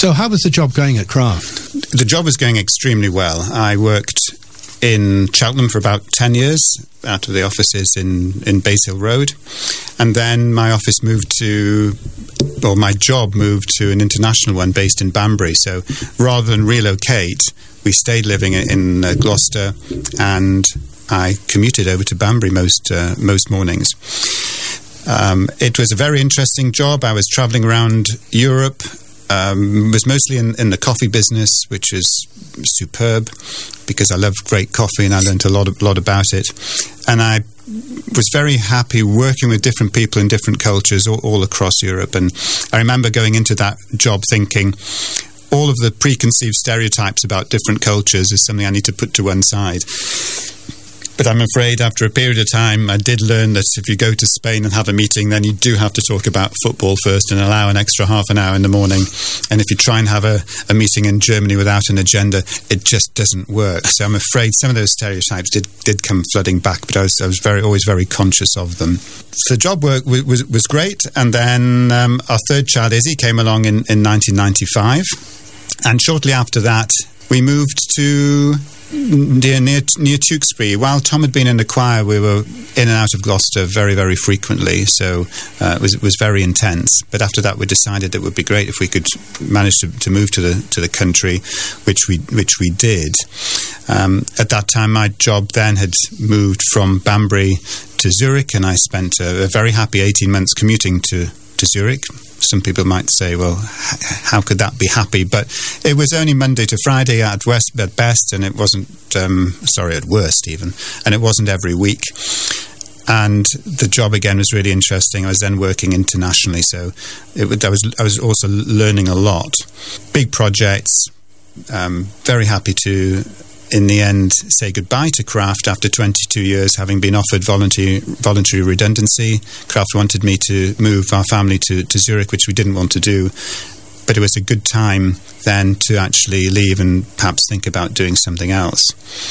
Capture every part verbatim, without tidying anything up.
So how was the job going at Kraft? The job was going extremely well. I worked in Cheltenham for about ten years, out of the offices in, in Bays Hill Road. And then my office moved to, or my job moved to an international one based in Banbury. So rather than relocate, we stayed living in uh, Gloucester, and I commuted over to Banbury most uh, most mornings. Um, it was a very interesting job. I was travelling around Europe. Um, was mostly in, in the coffee business, which is superb because I love great coffee and I learned a lot, of, lot about it. And I was very happy working with different people in different cultures all, all across Europe. And I remember going into that job thinking all of the preconceived stereotypes about different cultures is something I need to put to one side. But I'm afraid after a period of time, I did learn that if you go to Spain and have a meeting, then you do have to talk about football first and allow an extra half an hour in the morning. And if you try and have a, a meeting in Germany without an agenda, it just doesn't work. So I'm afraid some of those stereotypes did, did come flooding back, but I was, I was very always very conscious of them. So job work was, was, was great. And then um, our third child, Izzy, came along in, in nineteen ninety-five. And shortly after that, we moved to... Near, near near Tewkesbury. While Tom had been in the choir, we were in and out of Gloucester very, very frequently, so uh, it was it was very intense. But after that, we decided it would be great if we could manage to, to move to the to the country, which we which we did. Um, at that time, my job then had moved from Banbury to Zurich, and I spent a, a very happy eighteen months commuting to, to Zurich. Some people might say, well, h- how could that be happy? But it was only Monday to Friday at, west, at best, and it wasn't, um, sorry, at worst even, and it wasn't every week. And the job, again, was really interesting. I was then working internationally, so it, I, was, I was also learning a lot. Big projects, um, very happy to... in the end, say goodbye to Kraft after twenty-two years, having been offered voluntary voluntary redundancy. Kraft wanted me to move our family to, to Zurich, which we didn't want to do. But it was a good time then to actually leave and perhaps think about doing something else.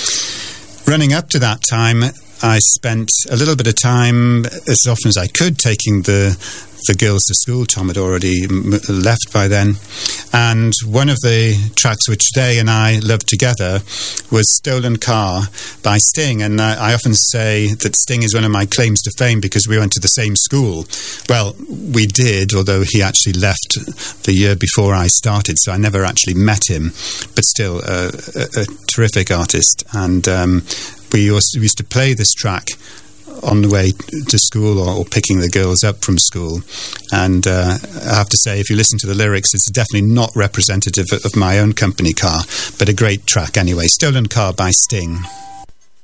Running up to that time, I spent a little bit of time, as often as I could, taking the the girls to school. Tom had already m- left by then. And one of the tracks which they and I loved together was Stolen Car by Sting. And uh, I often say that Sting is one of my claims to fame because we went to the same school. Well, we did, although he actually left the year before I started, so I never actually met him. But still, uh, a, a terrific artist. And um, we also used to play this track on the way to school or, or picking the girls up from school. And uh, I have to say, if you listen to the lyrics, it's definitely not representative of my own company car, but a great track anyway. Stolen Car by Sting.